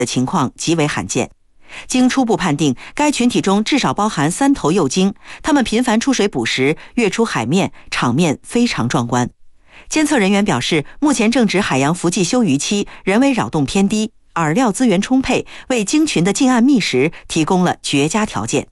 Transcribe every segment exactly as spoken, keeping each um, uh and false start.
的情况极为罕见。经初步判定，该群体中至少包含三头幼鲸，它们频繁出水捕食，跃出海面，场面非常壮观。监测人员表示，目前正值海洋伏季休渔期，人为扰动偏低，饵料资源充沛，为鲸群的近岸觅食提供了绝佳条件。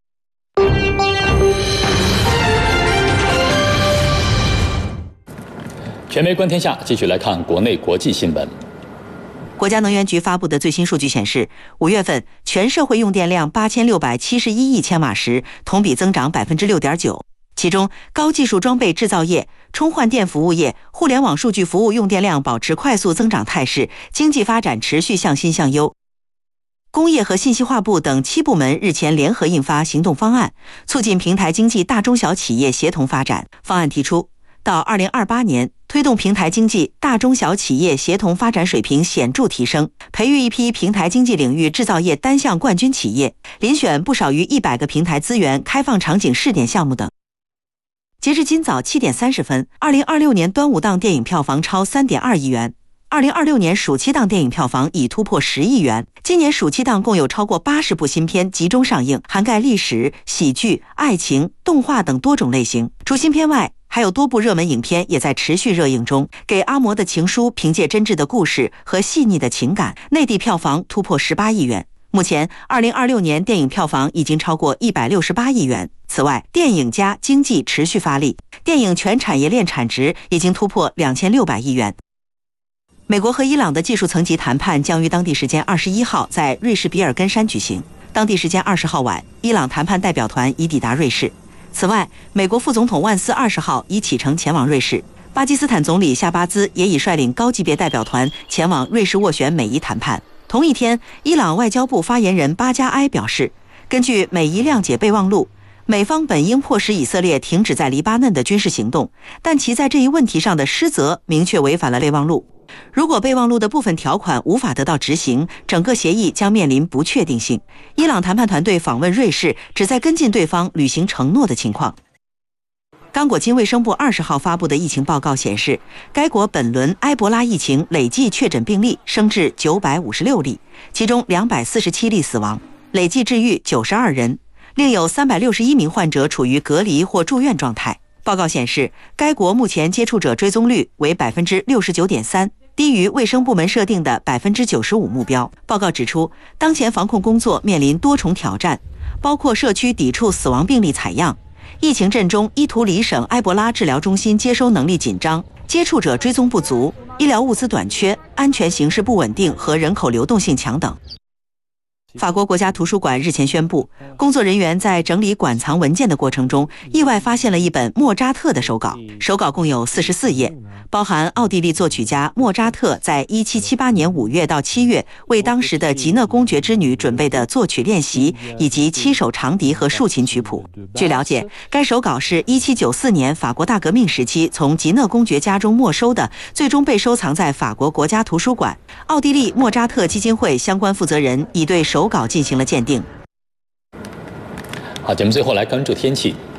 全媒观天下，继续来看国内国际新闻。 国家能源局发布的最新数据显示，五月份全社会用电量八千六百七十一亿千瓦时，同比增长百分之六点九。其中，高技术装备制造业、充换电服务业、互联网数据服务用电量保持快速增长态势，经济发展持续向新向优。工业和信息化部等七部门日前联合印发行动方案，促进平台经济大中小企业协同发展。方案提出，到二零二八年，推动平台经济大中小企业协同发展水平显著提升，培育一批平台经济领域制造业单项冠军企业，遴选不少于一百个平台资源开放场景试点项目等。截至今早七点三十分，二零二六年端午档电影票房超三点二亿元，二零二六年暑期档电影票房已突破十亿元。今年暑期档共有超过八十部新片集中上映，涵盖历史、喜剧、爱情、动画等多种类型。除新片外，还有多部热门影片也在持续热映中。给阿嬷的情书凭借真挚的故事和细腻的情感，内地票房突破十八亿元。目前二零二六年电影票房已经超过一百六十八亿元。此外，电影加经济持续发力，电影全产业链产值已经突破两千六百亿元。美国和伊朗的技术层级谈判将于当地时间二十一号在瑞士比尔根山举行。当地时间二十号晚，伊朗谈判代表团已抵达瑞士。此外，美国副总统万斯二十号已启程前往瑞士。巴基斯坦总理夏巴兹也已率领高级别代表团前往瑞士斡旋美伊谈判。同一天，伊朗外交部发言人巴加埃表示，根据美伊谅解备忘录，美方本应迫使以色列停止在黎巴嫩的军事行动，但其在这一问题上的失责明确违反了备忘录。如果备忘录的部分条款无法得到执行，整个协议将面临不确定性。伊朗谈判团队访问瑞士，旨在跟进对方履行承诺的情况。刚果金卫生部二十号发布的疫情报告显示，该国本轮埃博拉疫情累计确诊病例升至九百五十六例，其中两百四十七例死亡，累计治愈九十二人，另有三百六十一名患者处于隔离或住院状态。报告显示，该国目前接触者追踪率为百分之六十九点三，低于卫生部门设定的百分之九十五目标。报告指出，当前防控工作面临多重挑战，包括社区抵触死亡病例采样。疫情阵中，伊图里省埃博拉治疗中心接收能力紧张，接触者追踪不足，医疗物资短缺，安全形势不稳定和人口流动性强等。法国国家图书馆日前宣布，工作人员在整理馆藏文件的过程中，意外发现了一本莫扎特的手稿。手稿共有四十四页，包含奥地利作曲家莫扎特在一七七八年五月到七月为当时的吉讷公爵之女准备的作曲练习，以及七首长笛和竖琴曲谱。据了解，该手稿是一七九四年法国大革命时期从吉讷公爵家中没收的，最终被收藏在法国国家图书馆。奥地利莫扎特基金会相关负责人已对手稿进行了鉴定。 好，节目最后来关注天气。